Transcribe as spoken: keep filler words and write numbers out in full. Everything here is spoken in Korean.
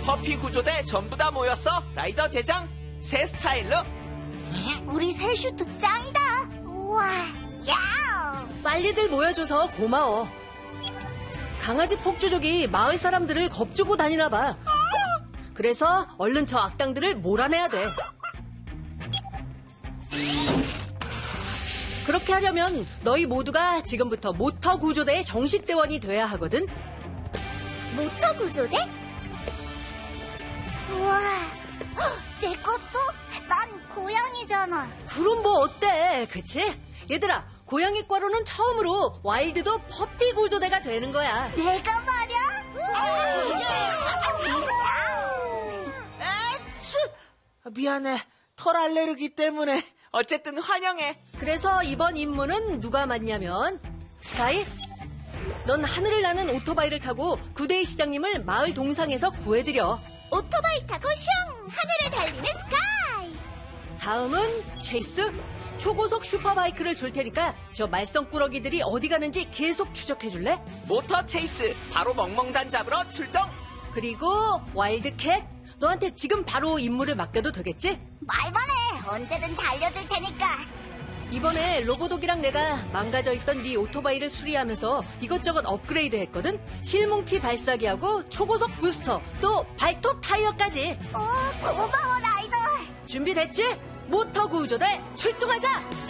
퍼피 구조대 전부 다 모였어. 라이더 대장, 새 스타일로. 우리 새 슈트 짱이다. 우와, 야! 빨리들 모여줘서 고마워. 강아지 폭주족이 마을 사람들을 겁주고 다니나 봐. 그래서 얼른 저 악당들을 몰아내야 돼. 그렇게 하려면 너희 모두가 지금부터 모터 구조대의 정식 대원이 돼야 하거든. 모터 구조대? 우와, 헉, 내 것도? 난 고양이잖아. 그럼 뭐 어때, 그치? 얘들아, 고양이과로는 처음으로 와일드도 퍼피 구조대가 되는 거야. 내가 말이야? 에취! 미안해. 털 알레르기 때문에. 어쨌든 환영해. 그래서 이번 임무는 누가 맡냐면 스카이? 넌 하늘을 나는 오토바이를 타고 구데이 시장님을 마을 동상에서 구해드려. 오토바이 타고 슝! 하늘을 달리는 스카이! 다음은 체이스. 초고속 슈퍼바이크를 줄 테니까 저 말썽꾸러기들이 어디 가는지 계속 추적해줄래? 모터 체이스, 바로 멍멍단 잡으러 출동. 그리고 와일드캣. 너한테 지금 바로 임무를 맡겨도 되겠지? 말만 해. 언제든 달려줄 테니까. 이번에 로보독이랑 내가 망가져 있던 네 오토바이를 수리하면서 이것저것 업그레이드 했거든? 실뭉치 발사기하고 초고속 부스터, 또 발톱 타이어까지. 오, 고마워, 라이더. 준비됐지? 모터 구조대 출동하자!